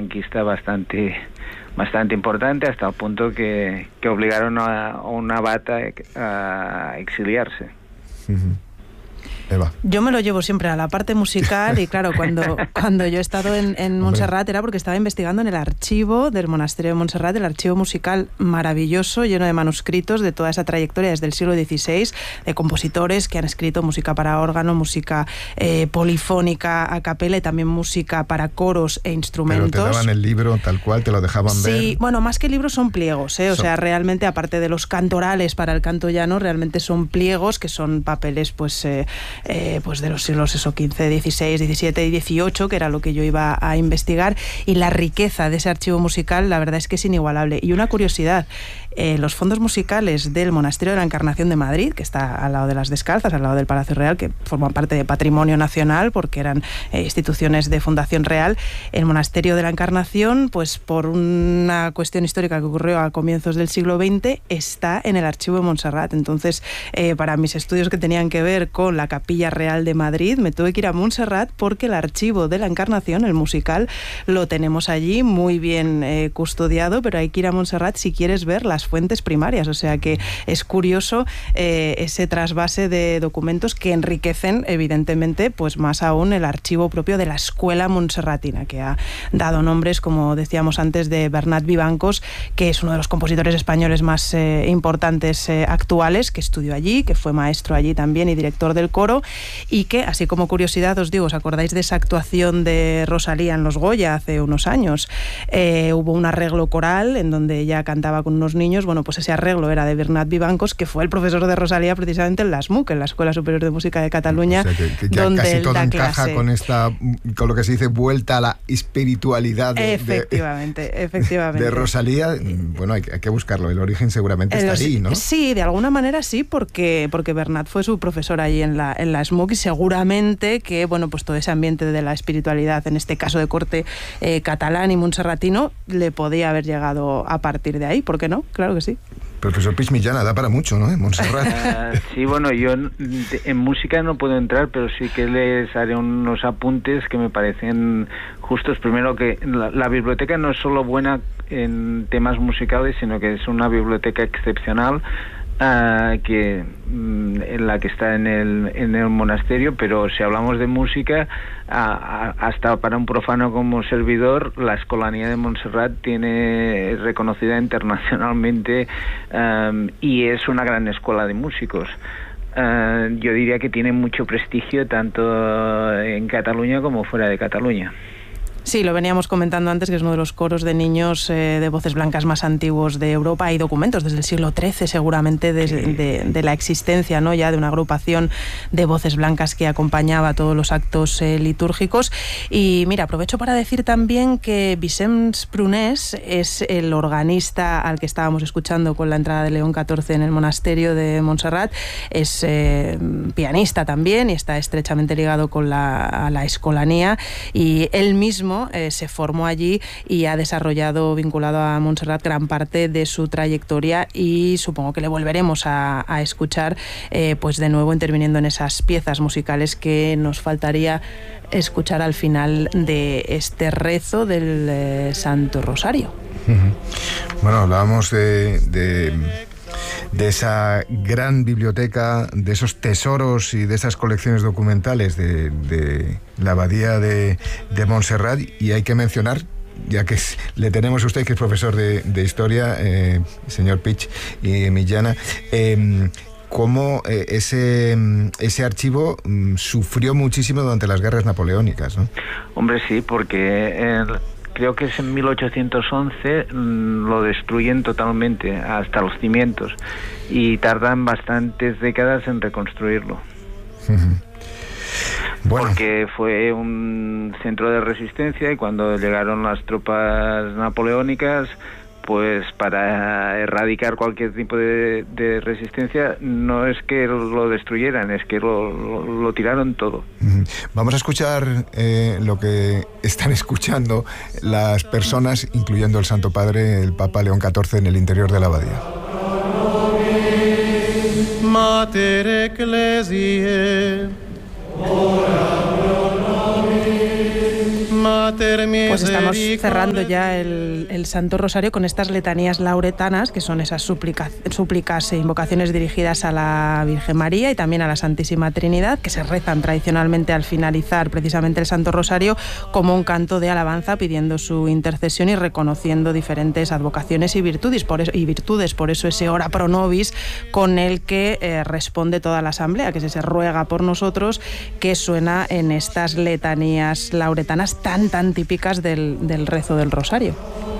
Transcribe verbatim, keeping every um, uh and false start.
franquista bastante bastante importante, hasta el punto que, que obligaron a, a un abad a, a exiliarse. Uh-huh. Eva. Yo me lo llevo siempre a la parte musical y claro, cuando, cuando yo he estado en, en Montserrat era porque estaba investigando en el archivo del monasterio de Montserrat, el archivo musical maravilloso, lleno de manuscritos de toda esa trayectoria desde el siglo dieciséis, de compositores que han escrito música para órgano, música eh, polifónica a capela y también música para coros e instrumentos. Pero te daban el libro tal cual, te lo dejaban sí, ver. Sí, bueno, más que libros son pliegos, ¿eh? O son... sea, realmente aparte de los cantorales para el canto llano, realmente son pliegos que son papeles pues... Eh, Eh, pues de los siglos eso, quince, dieciséis, diecisiete y dieciocho, que era lo que yo iba a investigar, y la riqueza de ese archivo musical la verdad es que es inigualable. Y una curiosidad, eh, los fondos musicales del Monasterio de la Encarnación de Madrid, que está al lado de las Descalzas, al lado del Palacio Real, que forman parte de Patrimonio Nacional porque eran eh, instituciones de fundación real, el Monasterio de la Encarnación, pues por una cuestión histórica que ocurrió a comienzos del siglo veinte, está en el archivo de Montserrat. Entonces, eh, para mis estudios que tenían que ver con la capilla Real de Madrid, me tuve que ir a Montserrat porque el archivo de la Encarnación, el musical, lo tenemos allí muy bien eh, custodiado, pero hay que ir a Montserrat si quieres ver las fuentes primarias, o sea que es curioso eh, ese trasvase de documentos que enriquecen evidentemente pues más aún el archivo propio de la escuela montserratina, que ha dado nombres, como decíamos antes, de Bernat Vivancos, que es uno de los compositores españoles más eh, importantes eh, actuales, que estudió allí, que fue maestro allí también y director del coro, y que, así como curiosidad, os digo, ¿os acordáis de esa actuación de Rosalía en Los Goya hace unos años? Eh, hubo un arreglo coral en donde ella cantaba con unos niños. Bueno, pues ese arreglo era de Bernat Vivancos, que fue el profesor de Rosalía precisamente en la S M U C, en la Escuela Superior de Música de Cataluña, o sea, que, que ya donde casi todo da encaja clase. con esta, con lo que se dice vuelta a la espiritualidad de, efectivamente, de, efectivamente. de Rosalía. Bueno, hay, hay que buscarlo, el origen seguramente está allí, ¿no? Sí, de alguna manera sí, porque, porque Bernat fue su profesor allí en la, en la S M U C, y seguramente que, bueno, pues todo ese ambiente de la espiritualidad, en este caso de corte eh, catalán y montserratino, le podía haber llegado a partir de ahí, ¿por qué no? Claro que sí. Profesor Puig Millana, da para mucho, ¿no? En Montserrat. Uh, sí, bueno, yo en, en música no puedo entrar, pero sí que les haré unos apuntes que me parecen justos. Primero, que la, la biblioteca no es solo buena en temas musicales, sino que es una biblioteca excepcional, Uh, que um, en la que está en el en el monasterio. Pero si hablamos de música, uh, uh, hasta para un profano como servidor, la Escolanía de Montserrat tiene reconocida internacionalmente um, y es una gran escuela de músicos. Uh, yo diría que tiene mucho prestigio tanto en Cataluña como fuera de Cataluña. Sí, lo veníamos comentando antes, que es uno de los coros de niños eh, de voces blancas más antiguos de Europa. Hay documentos desde el siglo trece, seguramente, de, de, de la existencia, ¿no?, ya de una agrupación de voces blancas que acompañaba todos los actos eh, litúrgicos. Y mira, aprovecho para decir también que Vicenç Prunés es el organista al que estábamos escuchando con la entrada de León catorce en el monasterio de Montserrat. Es eh, pianista también y está estrechamente ligado con la, a la escolanía, y él mismo Eh, se formó allí y ha desarrollado, vinculado a Montserrat, gran parte de su trayectoria, y supongo que le volveremos a, a escuchar eh, pues de nuevo interviniendo en esas piezas musicales que nos faltaría escuchar al final de este rezo del eh, Santo Rosario. Bueno, hablábamos de... de... de esa gran biblioteca, de esos tesoros y de esas colecciones documentales de, de la abadía de, de Montserrat, y hay que mencionar, ya que es, le tenemos a usted, que es profesor de, de historia, eh, señor Puig y Millana, eh, cómo eh, ese, ese archivo mm, sufrió muchísimo durante las guerras napoleónicas, ¿no? Hombre, sí, porque... El... creo que es en mil ochocientos once, mmm, lo destruyen totalmente, hasta los cimientos, y tardan bastantes décadas en reconstruirlo. Uh-huh. Bueno. Porque fue un centro de resistencia, y cuando llegaron las tropas napoleónicas, pues para erradicar cualquier tipo de, de resistencia, no es que lo destruyeran, es que lo, lo, lo tiraron todo. Vamos a escuchar eh, lo que están escuchando las personas, incluyendo el Santo Padre, el Papa León catorce, en el interior de la abadía. Mater Ecclesiae, ora pro nobis, Pues estamos cerrando ya el, el Santo Rosario con estas letanías lauretanas, que son esas súplicas, súplicas e invocaciones dirigidas a la Virgen María y también a la Santísima Trinidad, que se rezan tradicionalmente al finalizar precisamente el Santo Rosario como un canto de alabanza, pidiendo su intercesión y reconociendo diferentes advocaciones y virtudes. Por eso, y virtudes, por eso ese ora pro nobis con el que eh, responde toda la asamblea, que se, se ruega por nosotros, que suena en estas letanías lauretanas tan tan típicas del, del rezo del Rosario.